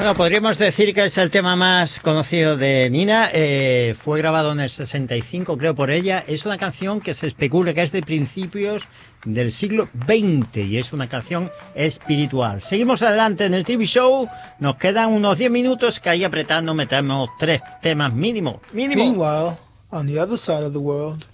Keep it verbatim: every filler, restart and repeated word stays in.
Bueno, podríamos decir que es el tema más conocido de Nina. Eh, fue grabado en el sesenta y cinco, creo, por ella. Es una canción que se especula que es de principios del siglo veinte y es una canción espiritual. Seguimos adelante en el T V Show. Nos quedan unos diez minutos que ahí apretando metemos tres temas mínimo. Mínimo. Meanwhile, on the other side of the world,